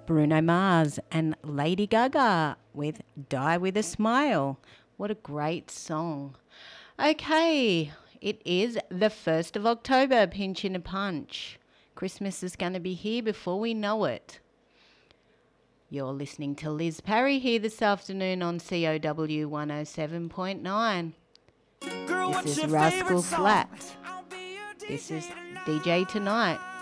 Bruno Mars and Lady Gaga with Die With A Smile. What a great song. Okay, it is the 1st of October, pinch in a punch. Christmas is going to be here before we know it. You're listening to Liz Parry here this afternoon on COW 107.9. This is Rascal Flatts. This is DJ Tonight.